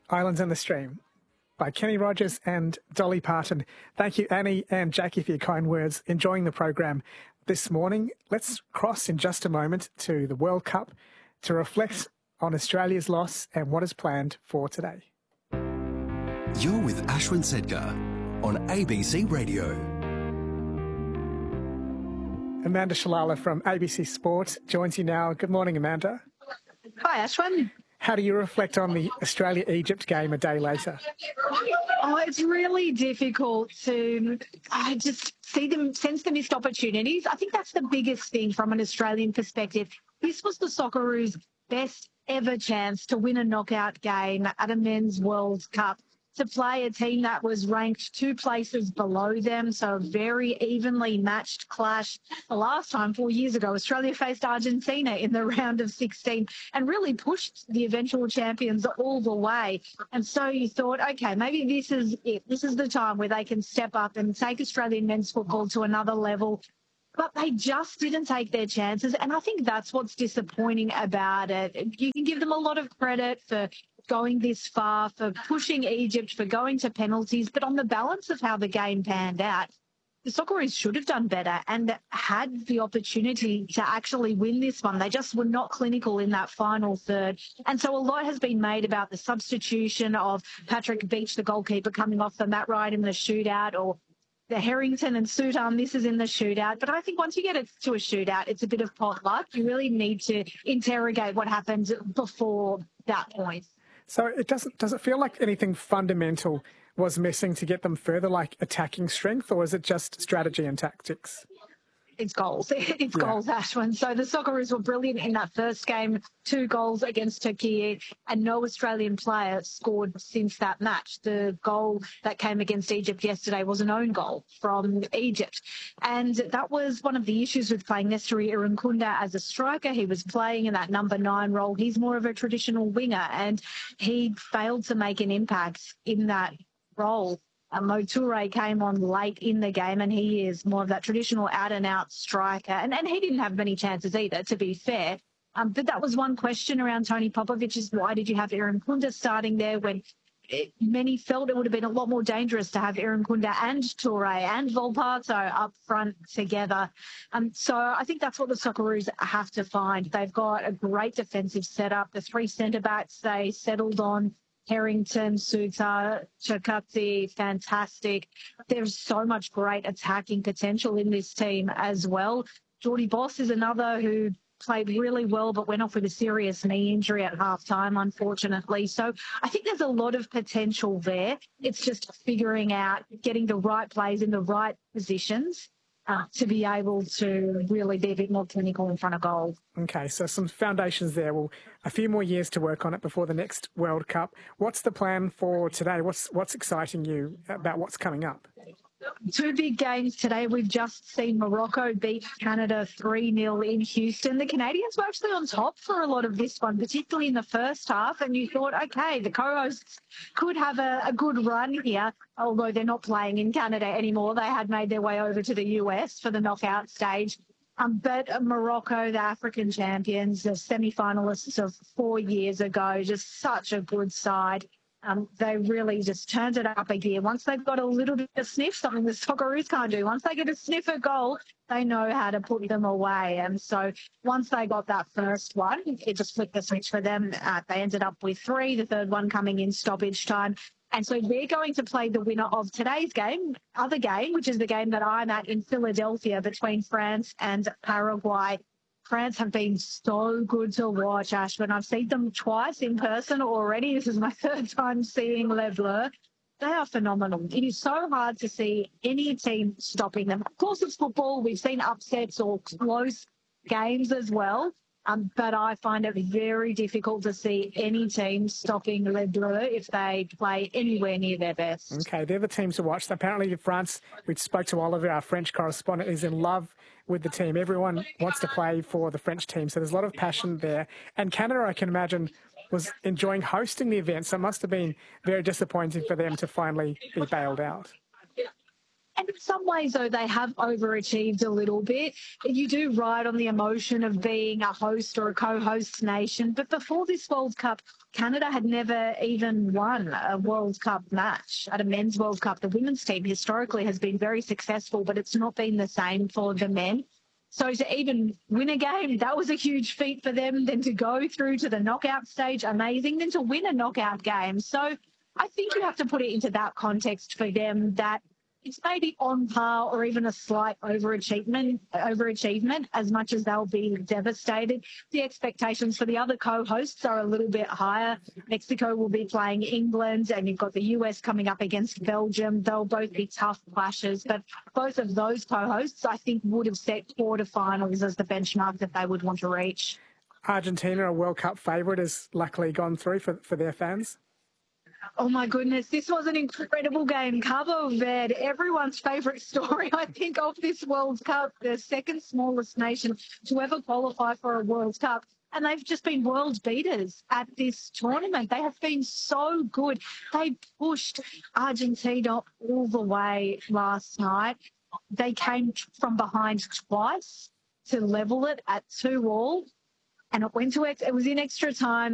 Islands in the Stream by Kenny Rogers and Dolly Parton. Thank you, Annie and Jackie, for your kind words. Enjoying the program this morning. Let's cross in just a moment to the World Cup to reflect on Australia's loss and what is planned for today. You're with Ashwin Sedgar on ABC Radio. Amanda Shalala from ABC Sport joins you now. Good morning, Amanda. Hi, Ashwin. How do you reflect on the Australia-Egypt game a day later? Oh, it's really difficult to just sense the missed opportunities. I think that's the biggest thing from an Australian perspective. This was the Socceroos' best ever chance to win a knockout game at a men's World Cup, to play a team that was ranked 2 places below them, so a very evenly matched clash. The last time, 4 years ago, Australia faced Argentina in the round of 16 and really pushed the eventual champions all the way. And so you thought, okay, maybe this is it. This is the time where they can step up and take Australian men's football to another level. But they just didn't take their chances. And I think that's what's disappointing about it. You can give them a lot of credit for going this far, for pushing Egypt, for going to penalties. But on the balance of how the game panned out, the Socceroos should have done better and had the opportunity to actually win this one. They just were not clinical in that final third. And so a lot has been made about the substitution of Patrick Beach, the goalkeeper, coming off the Matt Ryan in the shootout, or the Harrington and Suter misses in the shootout. But I think once you get it to a shootout, it's a bit of pot luck. You really need to interrogate what happened before that point. So does it feel like anything fundamental was missing to get them further, like attacking strength, or is it just strategy and tactics? It's goals. It's goals, Ashwin. So the Socceroos were brilliant in that first game, 2 goals against Turkey, and no Australian player scored since that match. The goal that came against Egypt yesterday was an own goal from Egypt. And that was one of the issues with playing Nestory Irankunda as a striker. He was playing in that number 9 role. He's more of a traditional winger, and he failed to make an impact in that role. Mo Toure came on late in the game, and he is more of that traditional out-and-out striker. And he didn't have many chances either, to be fair. But that was one question around Tony Popovic, is why did you have Irankunda starting there when many felt it would have been a lot more dangerous to have Irankunda and Toure and Volpato up front together. So I think that's what the Socceroos have to find. They've got a great defensive setup. The 3 centre-backs they settled on, Harrington, Suter, Chakati, fantastic. There's so much great attacking potential in this team as well. Jordy Boss is another who played really well but went off with a serious knee injury at halftime, unfortunately. So I think there's a lot of potential there. It's just figuring out, getting the right plays in the right positions to be able to really be a bit more clinical in front of goal. Okay, so some foundations there. Well, a few more years to work on it before the next World Cup. What's the plan for today? What's exciting you about what's coming up? 2 big games today. We've just seen Morocco beat Canada 3-0 in Houston. The Canadians were actually on top for a lot of this one, particularly in the first half. And you thought, okay, the co-hosts could have a good run here, although they're not playing in Canada anymore. They had made their way over to the US for the knockout stage. But Morocco, the African champions, the semi-finalists of 4 years ago, just such a good side. They really just turned it up a gear. Once they've got a little bit of sniff, something the Socceroos can't do. Once they get a sniff of goal, they know how to put them away. And so once they got that first one, it just flipped the switch for them. They ended up with 3, the third one coming in stoppage time. And so they're going to play the winner of today's other game, which is the game that I'm at in Philadelphia between France and Paraguay. France have been so good to watch, Ashwin. I've seen them twice in person already. This is my 3rd time seeing Les Bleus. They are phenomenal. It is so hard to see any team stopping them. Of course, it's football. We've seen upsets or close games as well. But I find it very difficult to see any team stopping Les Bleus if they play anywhere near their best. Okay, they're the teams to watch. Apparently, France, we spoke to Oliver, our French correspondent, is in love with the team. Everyone wants to play for the French team, so there's a lot of passion there. And Canada, I can imagine, was enjoying hosting the event, so it must have been very disappointing for them to finally be bailed out. And in some ways, though, they have overachieved a little bit. You do ride on the emotion of being a host or a co-host nation. But before this World Cup, Canada had never even won a World Cup match at a men's World Cup. The women's team historically has been very successful, but it's not been the same for the men. So to even win a game, that was a huge feat for them. Then to go through to the knockout stage, amazing. Then to win a knockout game. So I think you have to put it into that context for them, that it's maybe on par or even a slight overachievement as much as they'll be devastated. The expectations for the other co-hosts are a little bit higher. Mexico will be playing England, and you've got the US coming up against Belgium. They'll both be tough clashes, but both of those co-hosts, I think, would have set quarterfinals as the benchmark that they would want to reach. Argentina, a World Cup favourite, has luckily gone through for their fans. Oh, my goodness. This was an incredible game. Cabo Verde, everyone's favourite story, I think, of this World Cup, the second smallest nation to ever qualify for a World Cup. And they've just been world beaters at this tournament. They have been so good. They pushed Argentina all the way last night. They came from behind twice to level it at 2-2. And it went to it was in extra time.